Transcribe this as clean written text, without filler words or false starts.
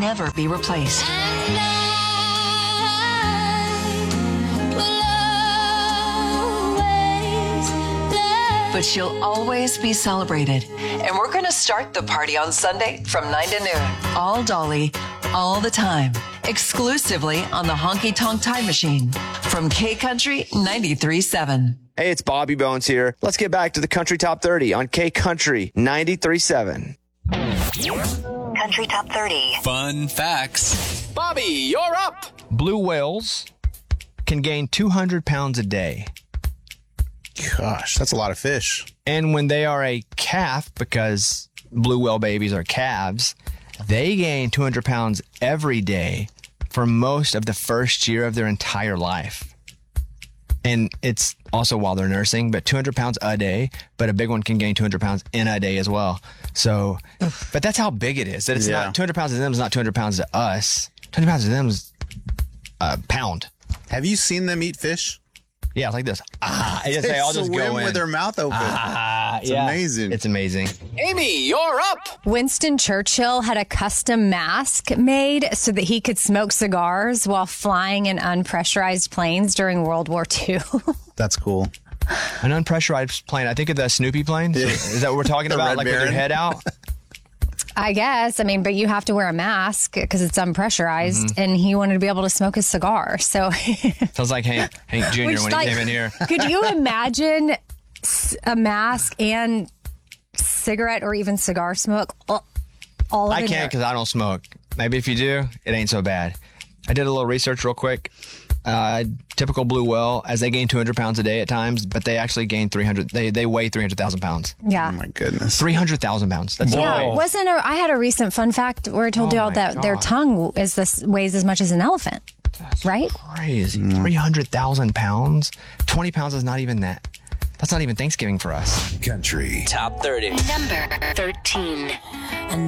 never be replaced. But she'll always be celebrated. And we're going to start the party on Sunday from 9 to noon. All Dolly, all the time. Exclusively on the Honky Tonk Time Machine. From K-Country 93.7. Hey, it's Bobby Bones here. Let's get back to the Country Top 30 on K-Country 93.7. Country Top 30. Fun facts. Bobby, you're up. Blue whales can gain 200 pounds a day. Gosh, that's a lot of fish. And when they are a calf, because blue whale babies are calves, they gain 200 pounds every day for most of the first year of their entire life. And it's also while they're nursing, but 200 pounds a day, but a big one can gain 200 pounds in a day as well. So, but that's how big it is. That it's not 200 pounds to them is not 200 pounds to us. 200 pounds to them is a pound. Have you seen them eat fish? Yeah, it's like this. They all just go in with their mouth open. It's amazing. It's amazing. Amy, you're up. Winston Churchill had a custom mask made so that he could smoke cigars while flying in unpressurized planes during World War II. That's cool. An unpressurized plane. I think of the Snoopy plane. So is that what we're talking about? Like with your head out? I guess. I mean, but you have to wear a mask because it's unpressurized, and he wanted to be able to smoke his cigar. So sounds like Hank Jr. when he came in here. Could you imagine a mask and cigarette or even cigar smoke all I can't because I don't smoke. Maybe if you do, it ain't so bad. I did a little research real quick. Typical blue whale, as they gain 200 pounds a day at times, but they actually gain 300. They weigh 300,000 pounds. Yeah. Oh my goodness. 300,000 pounds. That's I had a recent fun fact where I told you all that their tongue weighs as much as an elephant. That's right? Crazy. 300,000 pounds. 20 pounds is not even that. That's not even Thanksgiving for us. Country Top 30. Number 13.